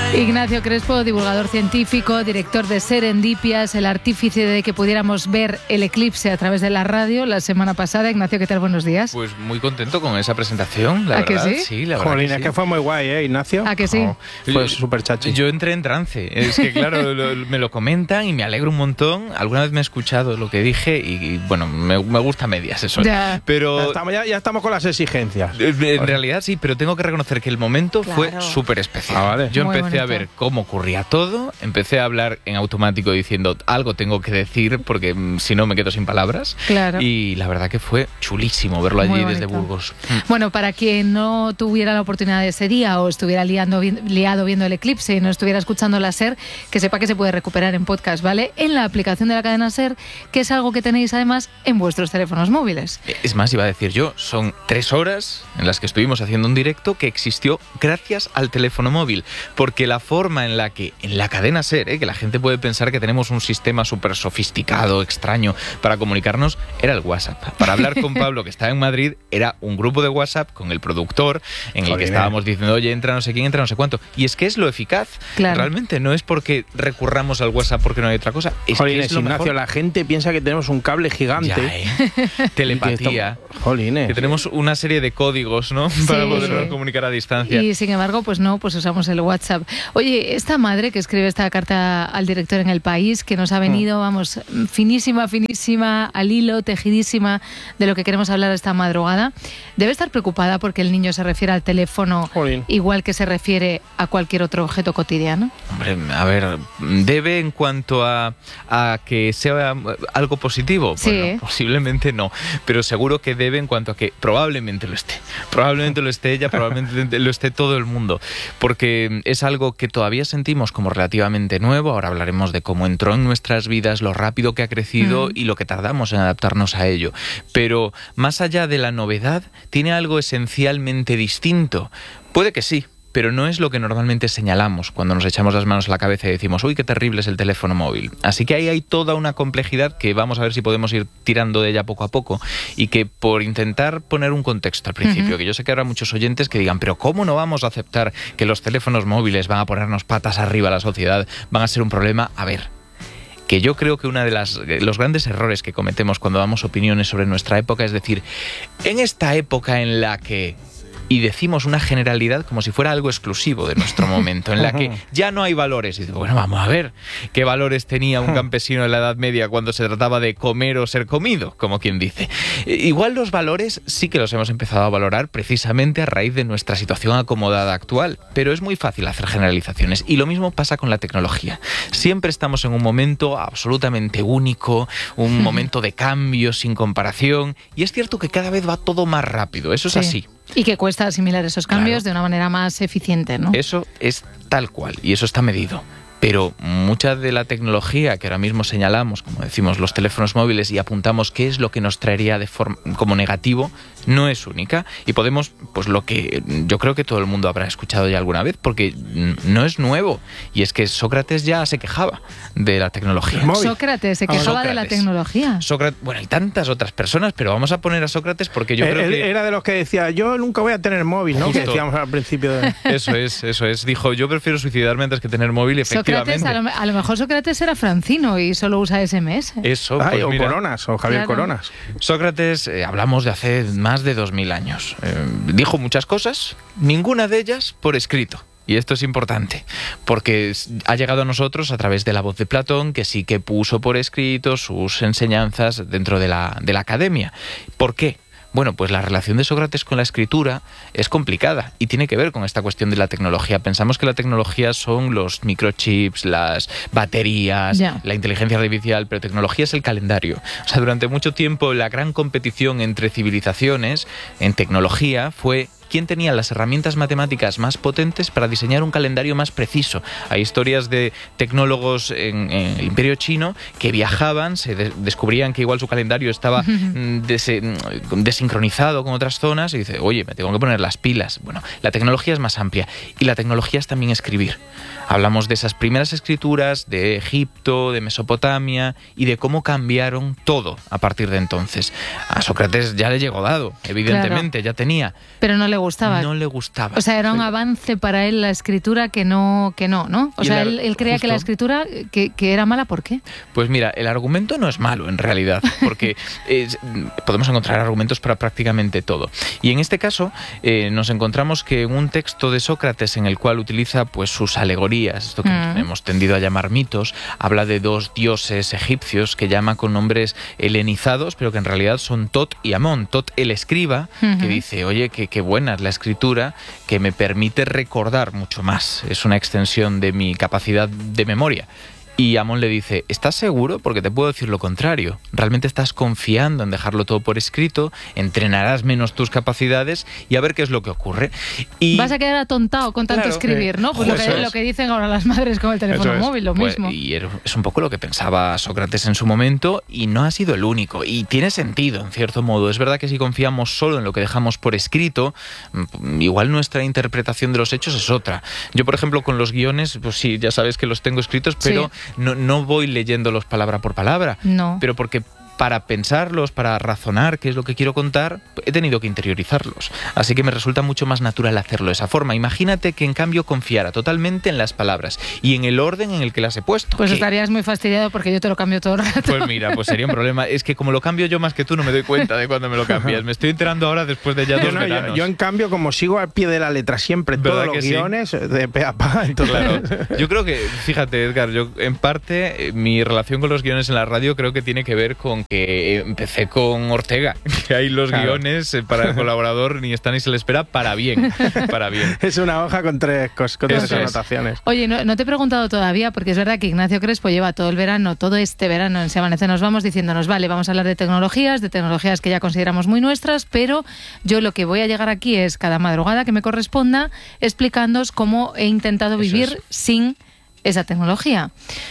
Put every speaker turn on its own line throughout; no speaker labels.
Ignacio Crespo, divulgador científico, director de Serendipias, el artífice de que pudiéramos ver el eclipse a través de la radio la semana pasada. Ignacio, ¿qué tal? Buenos días.
Pues muy contento con esa presentación, la verdad.
¿Que sí?
Sí, la verdad.
Jolín,
que sí.
que fue muy guay, Ignacio?
¿A que sí?
Fue súper chachi.
Yo entré en trance. Es que, claro, me lo comentan y me alegro un montón. Alguna vez me he escuchado lo que dije y bueno, me gusta medias eso.
Ya.
Pero
Ya estamos con las exigencias.
en realidad sí, pero tengo que reconocer que el momento fue súper especial.
Vale.
Yo
Muy
empecé a
bonito.
ver cómo ocurría todo, empecé a hablar en automático diciendo algo tengo que decir porque si no me quedo sin palabras.
Claro.
Y la verdad que fue chulísimo verlo allí
Muy
desde
bonito.
Burgos.
Bueno, para quien no tuviera la oportunidad de ese día o estuviera liado viendo el eclipse y no estuviera escuchando la SER, que sepa que se puede recuperar en podcast, ¿vale? En la aplicación de la cadena SER, que es algo que tenéis además en vuestros teléfonos móviles.
Es más, iba a decir yo, son 3 horas en las que estuvimos haciendo un directo que existió gracias al teléfono móvil, porque la forma en la que en la cadena SER, que la gente puede pensar que tenemos un sistema súper sofisticado, extraño para comunicarnos, era el WhatsApp. Para hablar con Pablo, que estaba en Madrid, era un grupo de WhatsApp con el productor en el que estábamos diciendo, oye, entra no sé quién, entra no sé cuánto. Y es que es lo eficaz.
Claro.
Realmente no es porque recurramos al WhatsApp porque no hay otra cosa. Es que es lo
Ignacio,
mejor.
la gente piensa que tenemos un cable gigante.
Ya, telepatía.
Jolines.
Que tenemos una serie de códigos, ¿no? Para podernos comunicar a distancia.
Y sin embargo, pues no, pues usamos el WhatsApp. Oye, esta madre que escribe esta carta al director en El País, que nos ha venido, vamos, finísima, al hilo, tejidísima de lo que queremos hablar esta madrugada, debe estar preocupada porque el niño se refiere al teléfono igual que se refiere a cualquier otro objeto cotidiano.
Hombre, a ver, ¿debe en cuanto a que sea algo positivo?
Sí.
Bueno, posiblemente no, pero seguro que debe en cuanto a que probablemente lo esté. Probablemente lo esté ella, probablemente lo esté todo el mundo, porque es algo que todavía sentimos como relativamente nuevo. Ahora hablaremos de cómo entró en nuestras vidas, lo rápido que ha crecido y lo que tardamos en adaptarnos a ello. Pero más allá de la novedad, tiene algo esencialmente distinto. Puede que sí, pero no es lo que normalmente señalamos cuando nos echamos las manos a la cabeza y decimos, uy, qué terrible es el teléfono móvil. Así que ahí hay toda una complejidad que vamos a ver si podemos ir tirando de ella poco a poco y que por intentar poner un contexto al principio, que yo sé que habrá muchos oyentes que digan, pero ¿cómo no vamos a aceptar que los teléfonos móviles van a ponernos patas arriba a la sociedad, van a ser un problema? A ver, que yo creo que uno de los grandes errores que cometemos cuando damos opiniones sobre nuestra época es decir, en esta época en la que... Y decimos una generalidad como si fuera algo exclusivo de nuestro momento, en la que ya no hay valores. Y digo, bueno, vamos a ver, ¿qué valores tenía un campesino en la Edad Media cuando se trataba de comer o ser comido? Como quien dice. Igual los valores sí que los hemos empezado a valorar precisamente a raíz de nuestra situación acomodada actual, pero es muy fácil hacer generalizaciones. Y lo mismo pasa con la tecnología. Siempre estamos en un momento absolutamente único, un momento de cambio sin comparación, y es cierto que cada vez va todo más rápido, eso es así.
Y que cuesta asimilar esos cambios de una manera más eficiente, ¿no?
Eso es tal cual, y eso está medido. Pero mucha de la tecnología que ahora mismo señalamos, como decimos, los teléfonos móviles, y apuntamos qué es lo que nos traería de forma como negativo, no es única. Y podemos, pues lo que yo creo que todo el mundo habrá escuchado ya alguna vez, porque no es nuevo. Y es que Sócrates ya se quejaba de la tecnología.
Sócrates se quejaba de la tecnología.
Bueno, hay tantas otras personas, pero vamos a poner a Sócrates porque yo creo que...
Era de los que decía, yo nunca voy a tener móvil, ¿no?
Justo.
Que decíamos al principio de...
Eso es. Dijo, yo prefiero suicidarme antes que tener móvil, efectivamente.
A lo mejor Sócrates era francino y solo usa SMS.
Eso, pues
o
mira,
Coronas, o Javier Coronas.
Sócrates, hablamos de hace más de 2000 años. Dijo muchas cosas, ninguna de ellas por escrito. Y esto es importante, porque ha llegado a nosotros a través de la voz de Platón, que sí que puso por escrito sus enseñanzas dentro de la academia. ¿Por qué? Bueno, pues la relación de Sócrates con la escritura es complicada y tiene que ver con esta cuestión de la tecnología. Pensamos que la tecnología son los microchips, las baterías, la inteligencia artificial, pero tecnología es el calendario. O sea, durante mucho tiempo la gran competición entre civilizaciones en tecnología fue quién tenía las herramientas matemáticas más potentes para diseñar un calendario más preciso. Hay historias de tecnólogos en el Imperio Chino que viajaban, se descubrían que igual su calendario estaba desincronizado con otras zonas y dice, oye, me tengo que poner las pilas. Bueno, la tecnología es más amplia y la tecnología es también escribir. Hablamos de esas primeras escrituras de Egipto, de Mesopotamia y de cómo cambiaron todo a partir de entonces. A Sócrates ya le llegó dado, evidentemente, ya tenía.
Pero no le le gustaba.
No le gustaba.
O sea, era un avance para él la escritura que no, ¿no? O sea, él creía que la escritura que era mala, ¿por qué?
Pues mira, el argumento no es malo en realidad, porque podemos encontrar argumentos para prácticamente todo. Y en este caso nos encontramos que en un texto de Sócrates en el cual utiliza pues sus alegorías, esto que hemos tendido a llamar mitos, habla de dos dioses egipcios que llama con nombres helenizados, pero que en realidad son Tot y Amón. Tot, el escriba, que dice, oye, qué buena es la escritura, que me permite recordar mucho más. Es una extensión de mi capacidad de memoria. Y Amón le dice, ¿estás seguro? Porque te puedo decir lo contrario. Realmente estás confiando en dejarlo todo por escrito, entrenarás menos tus capacidades y a ver qué es lo que ocurre. Y
vas a quedar atontado con tanto escribir, ¿no? Pues lo que dicen ahora las madres con el teléfono móvil, lo mismo.
Y es un poco lo que pensaba Sócrates en su momento y no ha sido el único. Y tiene sentido, en cierto modo. Es verdad que si confiamos solo en lo que dejamos por escrito, igual nuestra interpretación de los hechos es otra. Yo, por ejemplo, con los guiones, pues sí, ya sabes que los tengo escritos, pero no voy leyéndolos palabra por palabra, pero porque para pensarlos, para razonar qué es lo que quiero contar, he tenido que interiorizarlos. Así que me resulta mucho más natural hacerlo de esa forma. Imagínate que en cambio confiara totalmente en las palabras y en el orden en el que las he puesto.
Pues estarías muy fastidiado porque yo te lo cambio todo el rato.
Pues mira, pues sería un problema. Es que como lo cambio yo más que tú, no me doy cuenta de cuando me lo cambias. Me estoy enterando ahora después de ya 2 veranos.
Yo en cambio, como sigo al pie de la letra siempre, todos los guiones de pe a pa. Entonces...
Claro. Yo creo que, fíjate, Edgar, yo en parte mi relación con los guiones en la radio creo que tiene que ver con que empecé con Ortega, que hay los guiones para el colaborador ni está ni se le espera para bien, para bien.
Es una hoja con tres anotaciones.
Oye, no te he preguntado todavía, porque es verdad que Ignacio Crespo lleva todo este verano en Se Amanece Nos Vamos diciéndonos, vale, vamos a hablar de tecnologías que ya consideramos muy nuestras, pero yo lo que voy a llegar aquí es cada madrugada que me corresponda explicándoos cómo he intentado vivir sin esa tecnología.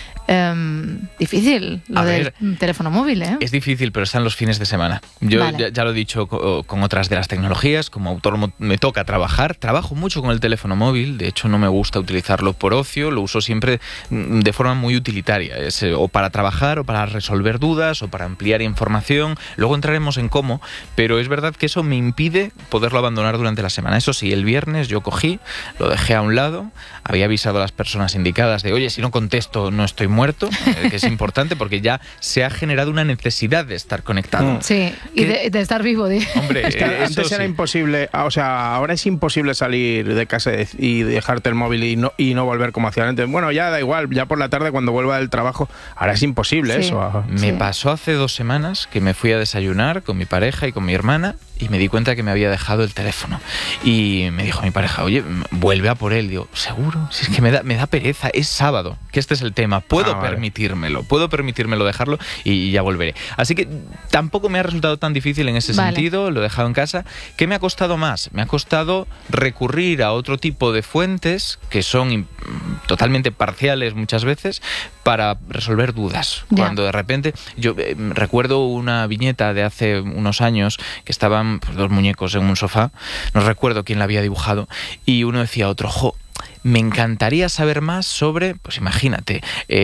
Difícil lo del teléfono móvil, ¿eh?
Es difícil, pero están los fines de semana. Yo ya lo he dicho con otras de las tecnologías, como autónomo me toca trabajo mucho con el teléfono móvil, de hecho no me gusta utilizarlo por ocio, lo uso siempre de forma muy utilitaria, o para trabajar, o para resolver dudas, o para ampliar información, luego entraremos en cómo, pero es verdad que eso me impide poderlo abandonar durante la semana. Eso sí, el viernes yo cogí, lo dejé a un lado, había avisado a las personas indicadas de, oye, si no contesto no estoy muerto, que es importante porque ya se ha generado una necesidad de estar conectado.
Sí, y de estar vivo.
Hombre, es que antes era imposible, o sea, ahora es imposible salir de casa y dejarte el móvil y no volver como hacía antes. Bueno, ya da igual, ya por la tarde cuando vuelva del trabajo, ahora es imposible eso.
Me pasó hace 2 semanas que me fui a desayunar con mi pareja y con mi hermana y me di cuenta que me había dejado el teléfono. Y me dijo mi pareja, oye, vuelve a por él. Digo, ¿seguro? Si es que me da pereza, es sábado, que este es el tema. Puedo permitírmelo dejarlo y ya volveré. Así que tampoco me ha resultado tan difícil en ese sentido, lo he dejado en casa. ¿Qué me ha costado más? Me ha costado recurrir a otro tipo de fuentes que son totalmente parciales muchas veces para resolver dudas. Cuando de repente, yo recuerdo una viñeta de hace unos años que estaban pues 2 muñecos en un sofá, no recuerdo quién la había dibujado, y uno decía a otro, me encantaría saber más sobre, pues imagínate,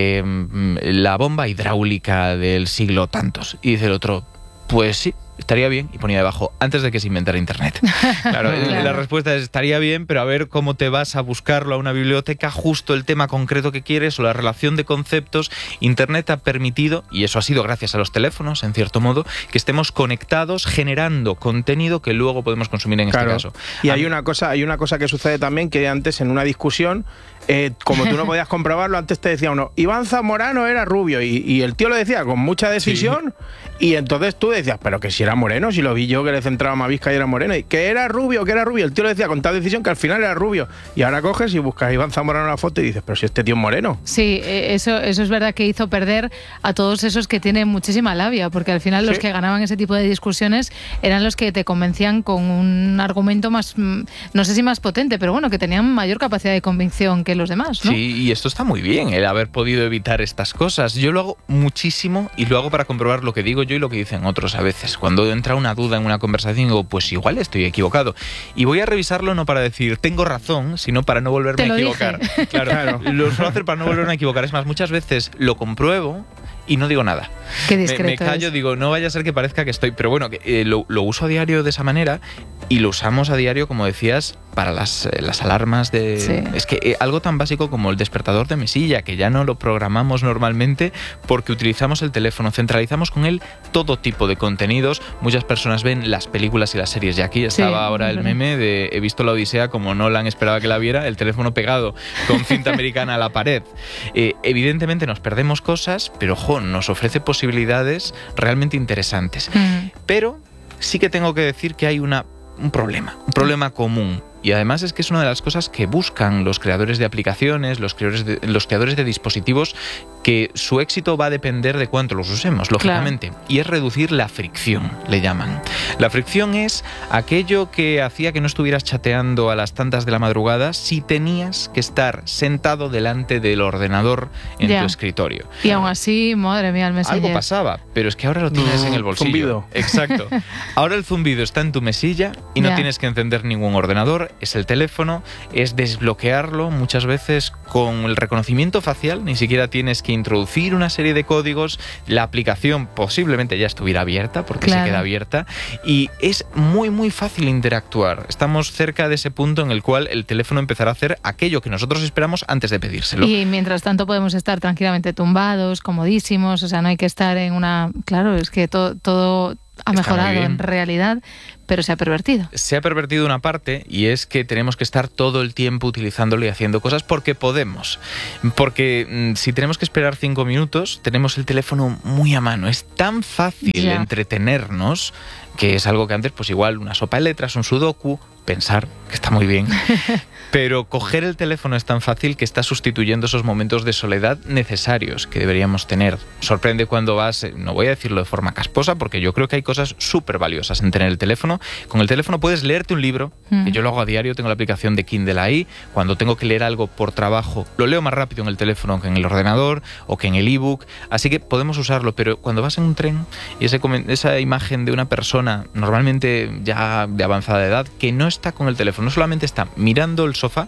la bomba hidráulica del siglo tantos. Y dice el otro, pues sí, estaría bien, y ponía debajo, antes de que se inventara Internet. Claro, la respuesta es, estaría bien, pero a ver cómo te vas a buscarlo a una biblioteca, justo el tema concreto que quieres o la relación de conceptos. Internet ha permitido, y eso ha sido gracias a los teléfonos, en cierto modo, que estemos conectados, generando contenido que luego podemos consumir en este caso.
Y hay una cosa que sucede también, que antes en una discusión, como tú no podías comprobarlo, antes te decía uno, Iván Zamorano era rubio, y el tío lo decía con mucha decisión, y entonces tú decías, pero que si era moreno, si lo vi yo que le centraba Mavisca y era moreno, y que era rubio, el tío lo decía con tal decisión que al final era rubio, y ahora coges y buscas a Iván Zamorano en la foto y dices, pero si este tío es moreno.
Sí, eso es verdad que hizo perder a todos esos que tienen muchísima labia, porque al final los que ganaban ese tipo de discusiones eran los que te convencían con un argumento más, no sé si más potente, pero bueno, que tenían mayor capacidad de convicción que los demás, ¿no?
Sí, y esto está muy bien, el haber podido evitar estas cosas. Yo lo hago muchísimo y lo hago para comprobar lo que digo yo y lo que dicen otros a veces. Cuando entra una duda en una conversación, digo, pues igual estoy equivocado. Y voy a revisarlo no para decir, tengo razón, sino para no volverme a equivocar. Claro, lo suelo hacer para no volverme a equivocar. Es más, muchas veces lo compruebo y no digo nada.
Qué discreto
me callo, digo, no vaya a ser que parezca que estoy... Pero bueno, lo uso a diario de esa manera y lo usamos a diario, como decías, para las alarmas de...
Sí.
Es que algo tan básico como el despertador de mesilla, que ya no lo programamos normalmente porque utilizamos el teléfono, centralizamos con él todo tipo de contenidos. Muchas personas ven las películas y las series, y aquí estaba ahora el meme de he visto la Odisea como Nolan esperaba que la viera, el teléfono pegado con cinta americana a la pared. Evidentemente nos perdemos cosas, pero nos ofrece posibilidades realmente interesantes. Pero sí que tengo que decir que hay un problema común. Y además es que es una de las cosas que buscan los creadores de aplicaciones, los creadores de dispositivos, que su éxito va a depender de cuánto los usemos, lógicamente. Claro. Y es reducir la fricción, le llaman. La fricción es aquello que hacía que no estuvieras chateando a las tantas de la madrugada si tenías que estar sentado delante del ordenador en tu escritorio.
Y aún así, madre mía, el Messenger.
Algo pasaba, pero es que ahora lo tienes en el bolsillo.
Zumbido.
Exacto. Ahora el zumbido está en tu mesilla y no tienes que encender ningún ordenador. Es el teléfono, es desbloquearlo muchas veces con el reconocimiento facial, ni siquiera tienes que introducir una serie de códigos, la aplicación posiblemente ya estuviera abierta porque se queda abierta y es muy fácil interactuar. Estamos cerca de ese punto en el cual el teléfono empezará a hacer aquello que nosotros esperamos antes de pedírselo.
Y mientras tanto podemos estar tranquilamente tumbados, comodísimos, o sea, no hay que estar en una... Claro, es que todo ha mejorado en realidad, pero se ha pervertido.
Se ha pervertido una parte, y es que tenemos que estar todo el tiempo utilizándolo y haciendo cosas porque podemos. Porque si tenemos que esperar 5 minutos, tenemos el teléfono muy a mano. Es tan fácil entretenernos, que es algo que antes, pues igual, una sopa de letras, un sudoku, pensar que está muy bien. Pero coger el teléfono es tan fácil que está sustituyendo esos momentos de soledad necesarios que deberíamos tener. Sorprende cuando vas, no voy a decirlo de forma casposa, porque yo creo que hay cosas súper valiosas en tener el teléfono. Con el teléfono puedes leerte un libro, que yo lo hago a diario, tengo la aplicación de Kindle ahí. Cuando tengo que leer algo por trabajo, lo leo más rápido en el teléfono que en el ordenador o que en el ebook. Así que podemos usarlo, pero cuando vas en un tren y esa imagen de una persona, normalmente ya de avanzada edad, que no está con el teléfono, no solamente está mirando el sofá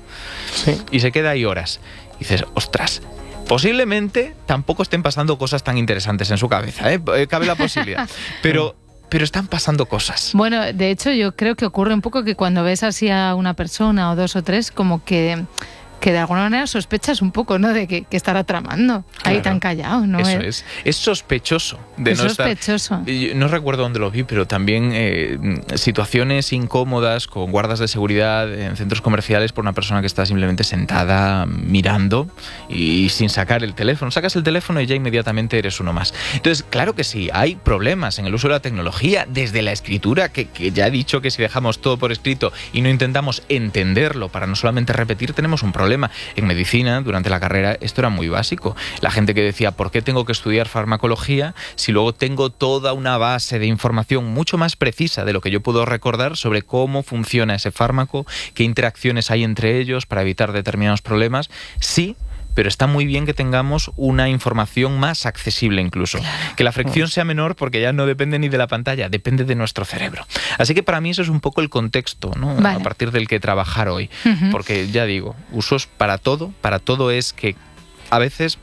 y se queda ahí horas. Y dices, ostras, posiblemente tampoco estén pasando cosas tan interesantes en su cabeza, cabe la posibilidad. Pero están pasando cosas.
Bueno, de hecho yo creo que ocurre un poco que cuando ves así a una persona o dos o tres, como que de alguna manera sospechas un poco, ¿no? De que estará tramando ahí tan callado, ¿no?
Eso es sospechoso de no
sospechoso.
Estar. No recuerdo dónde lo vi, pero también situaciones incómodas con guardas de seguridad en centros comerciales por una persona que está simplemente sentada mirando y sin sacar el teléfono. Sacas el teléfono y ya inmediatamente eres uno más. Entonces, claro que sí, hay problemas en el uso de la tecnología, desde la escritura, que ya he dicho que si dejamos todo por escrito y no intentamos entenderlo para no solamente repetir, tenemos un problema. En medicina, durante la carrera, esto era muy básico. La gente que decía, ¿por qué tengo que estudiar farmacología si luego tengo toda una base de información mucho más precisa de lo que yo puedo recordar sobre cómo funciona ese fármaco, qué interacciones hay entre ellos para evitar determinados problemas? Sí, pero está muy bien que tengamos una información más accesible incluso. Claro. Que la fricción sea menor porque ya no depende ni de la pantalla, depende de nuestro cerebro. Así que para mí eso es un poco el contexto, ¿no? Vale. A partir del que trabajar hoy. Porque ya digo, usos para todo es que a veces...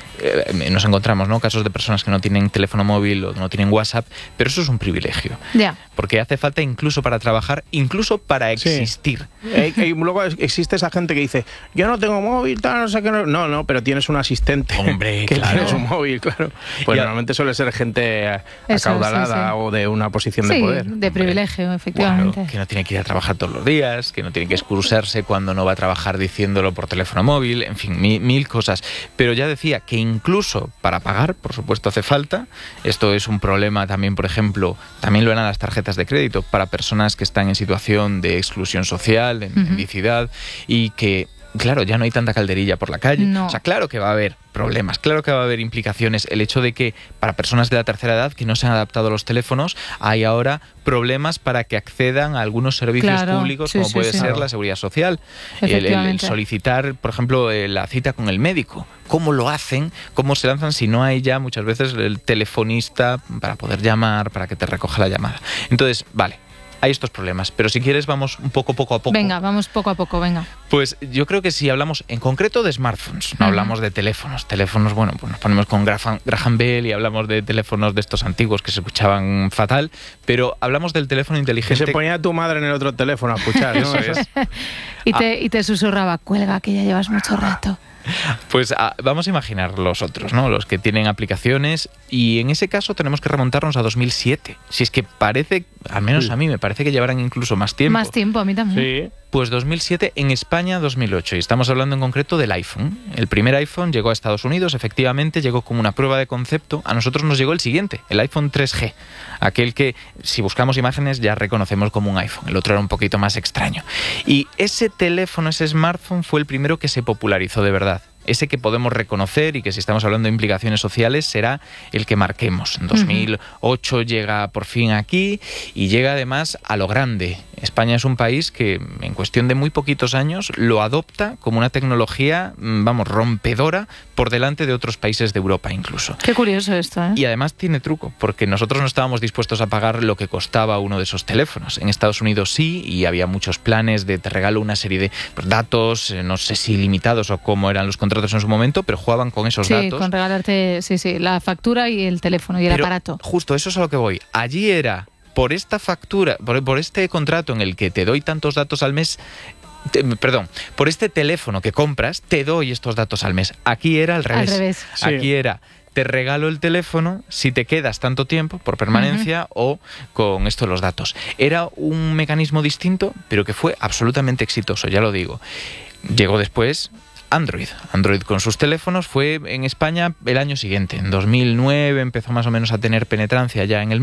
nos encontramos, ¿no?, casos de personas que no tienen teléfono móvil o no tienen WhatsApp, pero eso es un privilegio. Porque hace falta incluso para trabajar, incluso para existir.
Y luego existe esa gente que dice, yo no tengo móvil, tal, no sé qué. No, pero tienes un asistente.
Hombre,
que
claro.
Tienes un móvil, claro. Pues normalmente suele ser gente acaudalada o de una posición de poder.
De privilegio, efectivamente.
Bueno, que no tiene que ir a trabajar todos los días, que no tiene que excusarse cuando no va a trabajar diciéndolo por teléfono móvil, en fin, mil cosas. Pero ya decía que incluso para pagar, por supuesto, hace falta. Esto es un problema también, por ejemplo, también lo eran las tarjetas de crédito para personas que están en situación de exclusión social, de mendicidad, y que, claro, ya no hay tanta calderilla por la calle. O sea, claro que va a haber problemas, claro que va a haber implicaciones. El hecho de que para personas de la tercera edad que no se han adaptado a los teléfonos, hay ahora problemas para que accedan a algunos servicios públicos, como puede ser la seguridad social. El solicitar, por ejemplo, la cita con el médico. ¿Cómo lo hacen? ¿Cómo se lanzan si no hay ya muchas veces el telefonista para poder llamar, para que te recoja la llamada? Entonces, vale, hay estos problemas, pero si quieres vamos un poco a poco.
Venga, vamos poco a poco, venga.
Pues yo creo que si hablamos en concreto de smartphones, no hablamos de teléfonos. Teléfonos, bueno, pues nos ponemos con Graham Bell y hablamos de teléfonos de estos antiguos que se escuchaban fatal, pero hablamos del teléfono inteligente.
Que se ponía tu madre en el otro teléfono a escuchar, ¿no?
Eso es.
Y te susurraba, cuelga, que ya llevas mucho rato.
Pues vamos a imaginar los otros, ¿no? Los que tienen aplicaciones, y en ese caso tenemos que remontarnos a 2007. Si es que parece, al menos a mí me parece que llevarán incluso más tiempo.
Más tiempo, a mí también.
Sí.
Pues 2007, en España 2008, y estamos hablando en concreto del iPhone. El primer iPhone llegó a Estados Unidos, efectivamente, llegó como una prueba de concepto. A nosotros nos llegó el siguiente, el iPhone 3G, aquel que, si buscamos imágenes, ya reconocemos como un iPhone. El otro era un poquito más extraño. Y ese teléfono, ese smartphone, fue el primero que se popularizó de verdad. Ese que podemos reconocer y que, si estamos hablando de implicaciones sociales, será el que marquemos. En 2008 llega por fin aquí, y llega además a lo grande. España es un país que en cuestión de muy poquitos años lo adopta como una tecnología, vamos, rompedora por delante de otros países de Europa incluso.
Qué curioso esto, ¿eh?
Y además tiene truco, porque nosotros no estábamos dispuestos a pagar lo que costaba uno de esos teléfonos. En Estados Unidos sí, y había muchos planes de te regalo una serie de datos, no sé si limitados o cómo eran los contratos en su momento, pero jugaban con esos datos.
Sí, con regalarte la factura y el teléfono y el aparato.
Justo, eso es a lo que voy. Allí era, por esta factura, por este contrato en el que te doy tantos datos al mes, por este teléfono que compras, te doy estos datos al mes. Aquí era al revés.
Al revés.
Sí.
Aquí era, te regalo el teléfono si te quedas tanto tiempo por permanencia o con esto los datos. Era un mecanismo distinto, pero que fue absolutamente exitoso, ya lo digo. Llegó después Android. Android con sus teléfonos fue en España el año siguiente. En 2009 empezó más o menos a tener penetrancia ya en el